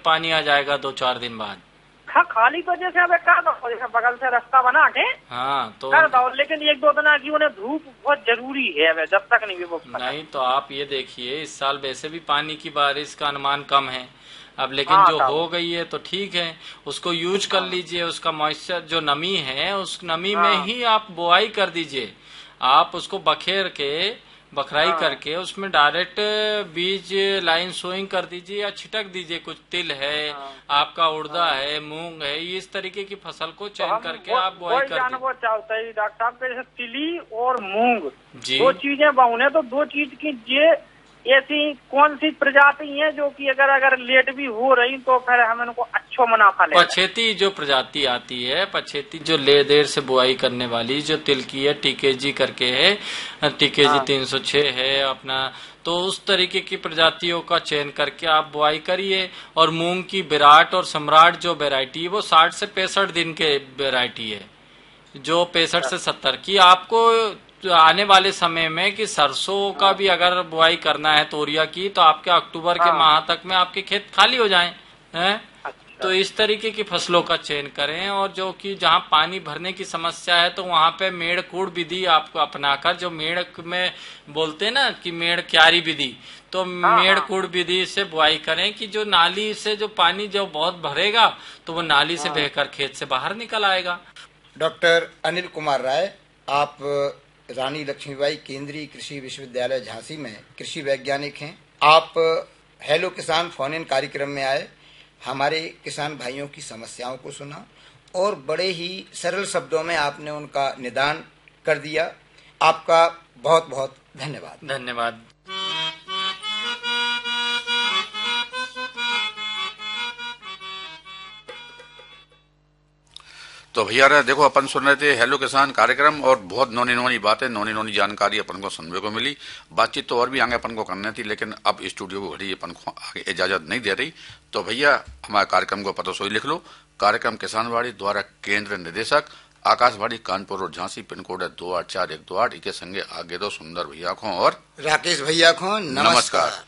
पानी आ जाएगा 2-4 दिन बाद। हाँ, खाली तो जैसे अब कर दो, जैसे बगल से रास्ता बना के हाँ तो कर दो, लेकिन 1-2 दिन की उन्हें धूप बहुत जरूरी है अब, जब तक नहीं वो नहीं तो आप ये देखिए, इस साल वैसे भी पानी की बारिश का अनुमान कम है अब, लेकिन हाँ, जो हो गई है तो ठीक है, उसको यूज कर लीजिए। उसका मॉइस्चर जो नमी है, उस नमी में ही आप बुआई कर दीजिए। आप उसको बखेर के बखराई करके उसमें डायरेक्ट बीज लाइन सोइंग कर दीजिए या छिटक दीजिए। कुछ तिल है, आपका उड़दा है, मूंग है, इस तरीके की फसल को चयन करके आप बुआई कर दीजिए। वो चाहता है डॉक्टर साहब, जैसे तिली और मूंग जी, 2 चीजें बाउने, तो 2 चीज की ये ऐसी कौन सी प्रजाति है जो कि अगर लेट भी हो रही तो फिर हम इनको अच्छा मुनाफा ले? पछेती जो प्रजाति आती है, पछेती जो ले देर से बुआई करने वाली जो तिल की है, टीकेजी करके है, टीकेजी 306 है अपना, तो उस तरीके की प्रजातियों का चयन करके आप बुआई करिए। और मूंग की विराट और सम्राट जो वैरायटी है वो 60 से 65 दिन के वैरायटी है, जो 65 से 70 की आपको आने वाले समय में कि सरसों का भी अगर बुआई करना है तोरिया की, तो आपके अक्टूबर के माह तक में आपके खेत खाली हो जाएं, हैं? तो इस तरीके की फसलों का चयन करें। और जो कि जहां पानी भरने की समस्या है तो वहां पे मेड़ कूड़ विधि आपको अपनाकर, जो मेड़ में बोलते हैं ना कि मेड़ क्यारी विधि, तो मेड़ कूड़ विधि से बुआई करें कि जो नाली से जो पानी जो बहुत भरेगा तो वो नाली से बहकर खेत से बाहर निकल आएगा। डॉक्टर अनिल कुमार राय, आप रानी लक्ष्मीबाई केंद्रीय कृषि विश्वविद्यालय झांसी में कृषि वैज्ञानिक हैं। आप हेलो किसान फोन इन कार्यक्रम में आए, हमारे किसान भाइयों की समस्याओं को सुना और बड़े ही सरल शब्दों में आपने उनका निदान कर दिया। आपका बहुत बहुत धन्यवाद। धन्यवाद। तो भैया रे देखो, अपन सुन रहे थे हेलो किसान कार्यक्रम और बहुत नौनी नौनी बातें, नौनी नौनी जानकारी अपन को सुनने को मिली। बातचीत तो और भी आगे अपन को करनी थी, लेकिन अब स्टूडियो को घड़ी अपन को आगे इजाजत नहीं दे रही। तो भैया हमारे कार्यक्रम को पता सोई लिख लो। कार्यक्रम किसानवाड़ी द्वारा केंद्र निदेशक आकाशवाणी कानपुर और झांसी, पिन कोड है 284128। इसके संगे आगे दो सुंदर भैया को और राकेश भैया को नमस्कार।